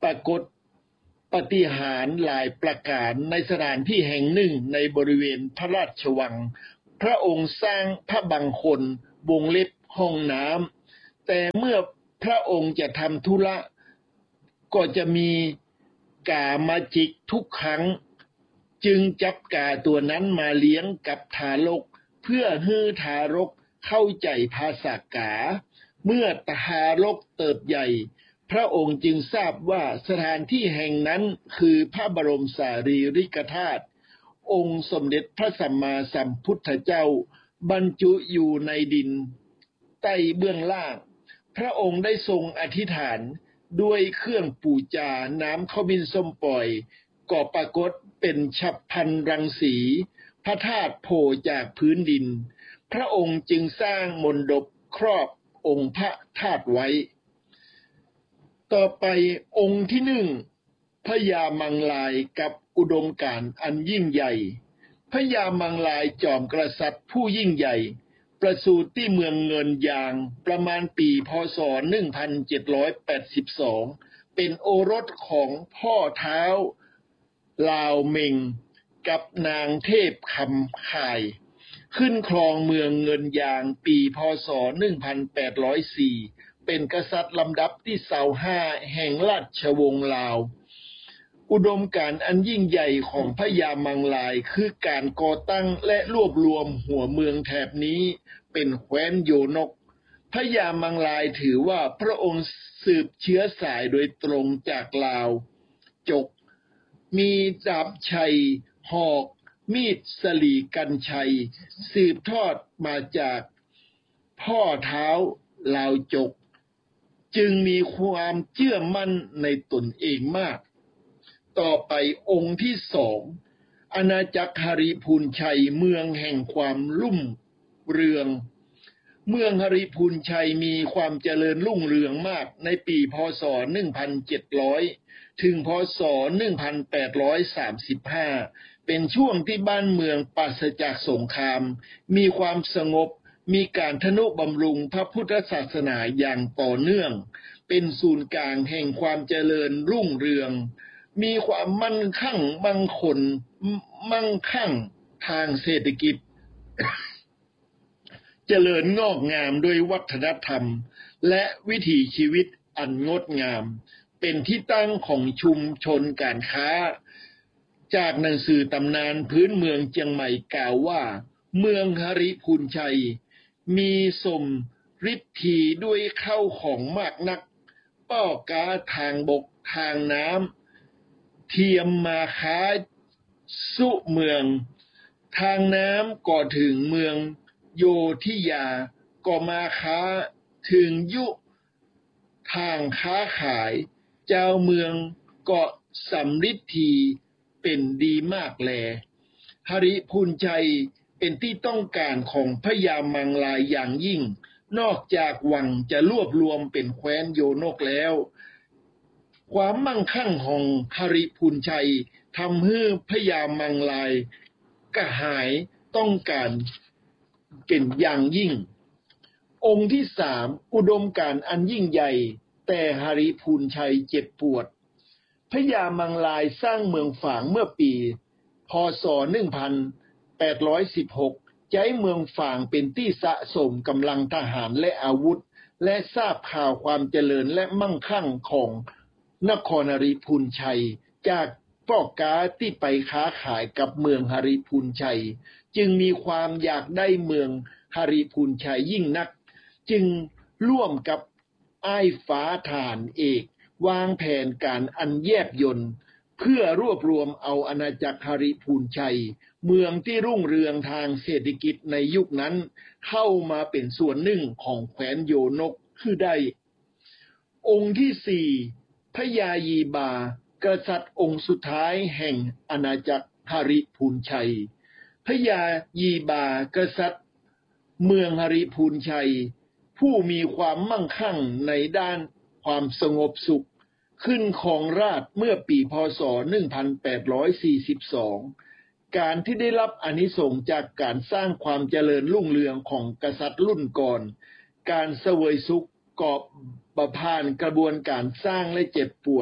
ปรากฏปาฏิหาริย์หลายประการในสถานที่แห่งหนึ่งในบริเวณพระราชวังพระองค์สร้างพระบังคลวงเล็บห้องน้ำแต่เมื่อพระองค์จะทำธุระก็จะมีกามาจิกทุกครั้งจึงจับกาตัวนั้นมาเลี้ยงกับทารกเพื่อให้ทารกเข้าใจภาษากาเมื่อทารกเติบใหญ่พระองค์จึงทราบว่าสถานที่แห่งนั้นคือพระบรมสารีริกธาตุองค์สมเด็จพระสัมมาสัมพุทธเจ้าบรรจุอยู่ในดินใต้เบื้องล่างพระองค์ได้ทรงอธิษฐานด้วยเครื่องปูจาน้ำข้าวบินส้มปล่อยก็ปรากฏเป็นฉับพลันรังสีพระธาตุโผล่จากพื้นดินพระองค์จึงสร้างมณฑปครอบองค์พระธาตุไว้ต่อไปองค์ที่หนึ่งพญามังลายกับอุดมการณ์อันยิ่งใหญ่พญามังลายจอมกษัตริย์ผู้ยิ่งใหญ่ประสูติที่เมืองเงินยางประมาณปีพ.ศ. หนึ่งพันเจ็ดร้อยแปดสิบสองเป็นโอรสของพ่อเท้าลาวเมงกับนางเทพคำข่ายขึ้นครองเมืองเงินยางปีพ.ศ. หนึ่งพันแปดร้อยสี่เป็นกษัตริย์ลำดับที่ยี่สิบห้าแห่งราชวงศ์ลาวอุดมการณ์อันยิ่งใหญ่ของพญามังลายคือการก่อตั้งและรวบรวมหัวเมืองแถบนี้เป็นแคว้นโยนกพญามังลายถือว่าพระองค์สืบเชื้อสายโดยตรงจากลาวจกมีดาบชัยหอกมีดสลีกันชัยสืบทอดมาจากพ่อเท้าลาวจกจึงมีความเชื่อมั่นในตนเองมากต่อไปองค์ที่สองอาณาจักรหริพูนชัยเมืองแห่งความรุ่งเรืองเมืองหริพูนชัยมีความเจริญรุ่งเรืองมากในปีพ.ศ. หนึ่งพันเจ็ดร้อยถึงพ.ศ. หนึ่งพันแปดร้อยสามสิบห้าเป็นช่วงที่บ้านเมืองปราศจากสงครามมีความสงบมีการทนุบำรุงพระพุทธศาสนาอย่างต่อเนื่องเป็นศูนย์กลางแห่งความเจริญรุ่งเรืองมีความมั่นคงมั่งคงมั่งคั่งทางเศรษฐกิจ เจริญงอกงามด้วยวัฒนธรรมและวิถีชีวิตอันงดงามเป็นที่ตั้งของชุมชนการค้าจากหนังสือตำนานพื้นเมืองเชียงใหม่กล่าวว่าเมืองหริพูนชัยมีสมฤทธีด้วยเข้าของมากนักป้อกาทางบกทางน้ำเทียมมาค้าสุเมืองทางน้ำก็ถึงเมืองโยธิยาก็มาค้าถึงยุทางค้าขายเจ้าเมืองก็สำฤทธีเป็นดีมากแลหริพูนชัยเป็นที่ต้องการของพญามังลายอย่างยิ่งนอกจากวังจะรวบรวมเป็นแคว้นโยนกแล้วความมั่งคั่งของหริพูนชัยทำให้พญามังลายกระหายต้องการเป็นอย่างยิ่งองค์ที่สามอุดมการณ์อันยิ่งใหญ่แต่หริพูนชัยเจ็บปวดพญามังลายสร้างเมืองฝางเมื่อปีพ.ศ. หนึ่งพันแปดร้อยสิบหกใช้เมืองฝางเป็นที่สะสมกำลังทหารและอาวุธและทราบข่าวความเจริญและมั่งคั่งของนครหริพูนชัยจากพ่อค้าที่ไปค้าขายกับเมืองหริพูนชัยจึงมีความอยากได้เมืองหริพูนชัยยิ่งนักจึงร่วมกับอ้ายฟ้าทหารเอกวางแผนการอันแยบยลเพื่อรวบรวมเอาอาณาจักรหริพูนชัยเมืองที่รุ่งเรืองทางเศรษฐกิจในยุคนั้นเข้ามาเป็นส่วนหนึ่งของแคว้นโยนกคือได้องค์ที่สี่พญายีบากษัตริย์องค์สุดท้ายแห่งอาณาจักรหริพูนชัยพญายีบากษัตริย์เมืองหริพูนชัยผู้มีความมั่งคั่งในด้านความสงบสุขขึ้นครองราชย์เมื่อปีพ.ศ. หนึ่งพันแปดร้อยสี่สิบสองการที่ได้รับอานิสงส์จากการสร้างความเจริญรุ่งเรืองของกษัตริย์รุ่นก่อนการเสวยสุขกอบประพานกระบวนการสร้างและเจ็บปวด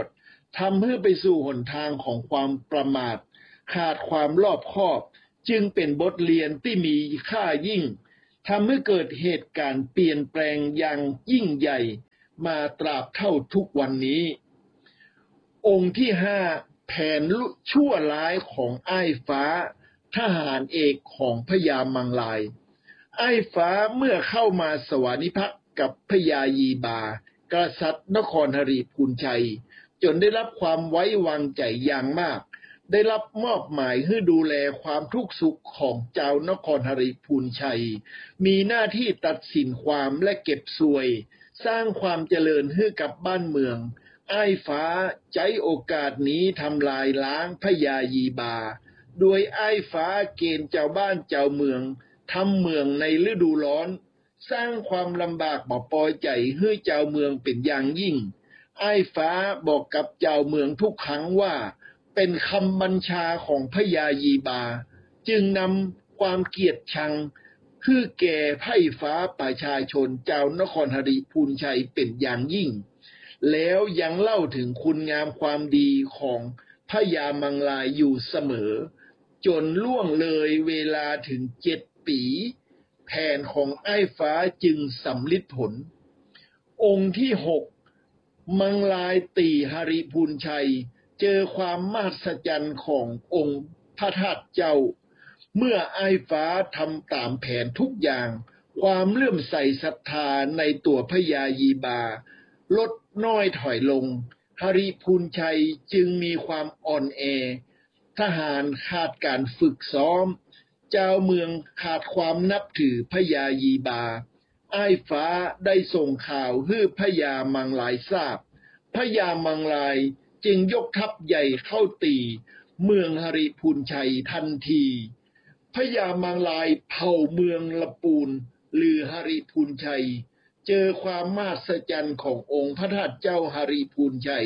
ทำให้ไปสู่หนทางของความประมาทขาดความรอบคอบจึงเป็นบทเรียนที่มีค่ายิ่งทำให้เกิดเหตุการณ์เปลี่ยนแปลงอย่างยิ่งใหญ่มาตราบเท่าทุกวันนี้องค์ที่ห้าแผนชั่วร้ายของอ้ายฟ้าทหารเอกของพญามังลายอ้ายฟ้าเมื่อเข้ามาสวานิภักดิ์กับพญายีบากษัตริย์นครหริพูนชัยจนได้รับความไว้วางใจอย่างมากได้รับมอบหมายให้ดูแลความทุกข์สุขของเจ้านครหริพูนชัยมีหน้าที่ตัดสินความและเก็บสวยสร้างความเจริญให้กับบ้านเมืองอ้ายฟ้าใช้โอกาสนี้ทำลายล้างพญายีบาโดยอ้ายฟ้าเกณฑ์เจ้าบ้านเจ้าเมืองทำเมืองในฤดูร้อนสร้างความลำบากบ่ปอยใจให้เจ้าเมืองเป็นอย่างยิ่งอ้ายฟ้าบอกกับเจ้าเมืองทุกครั้งว่าเป็นคำบัญชาของพญายีบาจึงนำความเกลียดชังคือแก่ไพร่ฟ้าประชาชนเจ้านครหริพูนชัยเป็นอย่างยิ่งแล้วยังเล่าถึงคุณงามความดีของพญามังลายอยู่เสมอจนล่วงเลยเวลาถึงเจ็ดปีแผนของอ้ายฟ้าจึงสำลิดผลองค์ที่หกมังลายตีหริพูนชัยเจอความมหัศจรรย์ขององค์พระธาตุเจ้าเมื่ออ้ายฟ้าทำตามแผนทุกอย่างความเลื่อมใสศรัทธาในตัวพญายีบาลดน้อยถอยลงหริพูนชัยจึงมีความอ่อนแอทหารขาดการฝึกซ้อมเจ้าเมืองขาดความนับถือพญายีบาอ้ายฟ้าได้ส่งข่าวให้พญามังลายทราบพญามังลายจึงยกทัพใหญ่เข้าตีเมืองหริพูนชัยทันทีพญามังลายเผาเมืองละปูนหรือหริพูนชัยเจอความมหัศจรรย์ขององค์พระธาตุเจ้าหริพูนชัย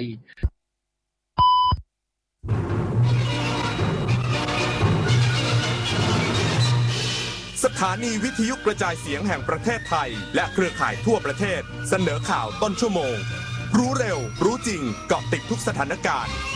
สถานีวิทยุกระจายเสียงแห่งประเทศไทยและเครือข่ายทั่วประเทศเสนอข่าวต้นชั่วโมงรู้เร็วรู้จริงเกาะติดทุกสถานการณ์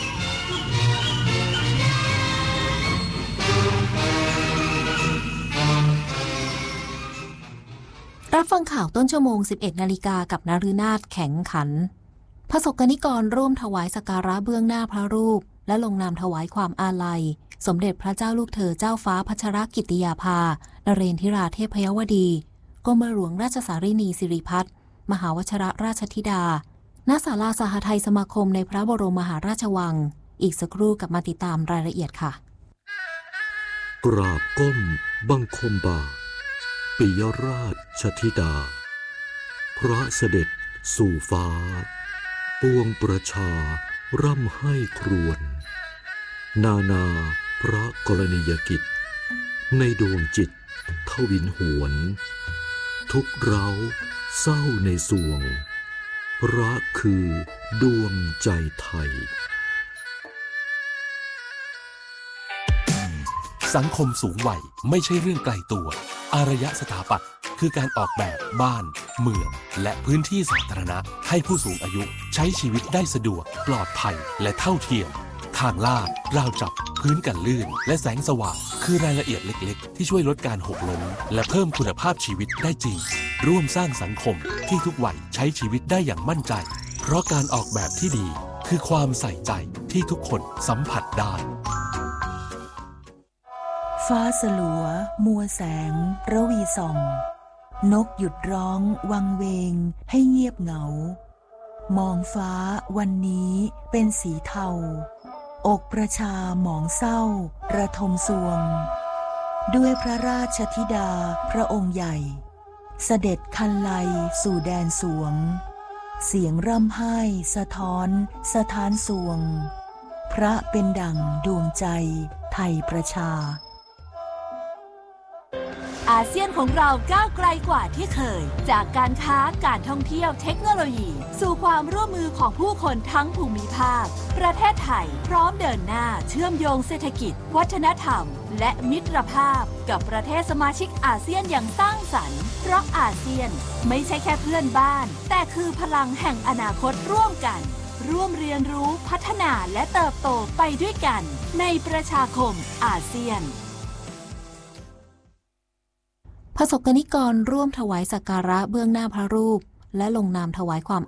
รับฟังข่าวต้นชั่วโมง สิบเอ็ดนาฬิกากับนฤนาถแข็งขันพระสกนิกรร่วมถวายสักการะเบื้องหน้าพระรูปและลงนามถวายความอาลัยสมเด็จพระเจ้าลูกเธอเจ้าฟ้าพัชรกิติยาภานเรนทิราเทพยวดีกรมหลวงราชสารินีสิริพัฒน์มหาวชรราชธิดาณศาลาสหทัยสมาคมในพระบรมมหาราชวังอีกสักครู่กับมาติดตามรายละเอียดค่ะกราบก้มบังคมบาทปิยราชธิดาพระเสด็จสู่ฟ้าปวงประชาร่ำให้ครวญนานาพระกรณียกิจในดวงจิตทวินหวนทุกเร้าเศร้าในสวงพระคือดวงใจไทยสังคมสูงวัยไม่ใช่เรื่องไกลตัวอารยสถาปัตย์คือการออกแบบบ้านเมืองและพื้นที่สาธารณะให้ผู้สูงอายุใช้ชีวิตได้สะดวกปลอดภัยและเท่าเทียมทางลาดราวจับพื้นกันลื่นและแสงสว่างคือรายละเอียดเล็กๆที่ช่วยลดการหกล้มและเพิ่มคุณภาพชีวิตได้จริงร่วมสร้างสังคมที่ทุกวัยใช้ชีวิตได้อย่างมั่นใจเพราะการออกแบบที่ดีคือความใส่ใจที่ทุกคนสัมผัสได้ฟ้าสลัวมัวแสงระวีส่องนกหยุดร้องวังเวงให้เงียบเหงามองฟ้าวันนี้เป็นสีเทาอกประชาหมองเศร้าระทมสวงด้วยพระราชธิดาพระองค์ใหญ่เสด็จคันไลสู่แดนสวงเสียงร่ำไห้สะท้อนสะท้านสวงพระเป็นดั่งดวงใจไทยประชาอาเซียนของเราก้าวไกลกว่าที่เคยจากการค้าการท่องเที่ยวเทคโนโลยีสู่ความร่วมมือของผู้คนทั้งภูมิภาคประเทศไทยพร้อมเดินหน้าเชื่อมโยงเศรษฐกิจวัฒนธรรมและมิตรภาพกับประเทศสมาชิกอาเซียนอย่างสร้างสรรค์เพราะอาเซียนไม่ใช่แค่เพื่อนบ้านแต่คือพลังแห่งอนาคตร่วมกันร่วมเรียนรู้พัฒนาและเติบโตไปด้วยกันในประชาคมอาเซียนประสบกนิกรร่วมถวายสักการะเบื้องหน้าพระรูปและลงนามถวายความ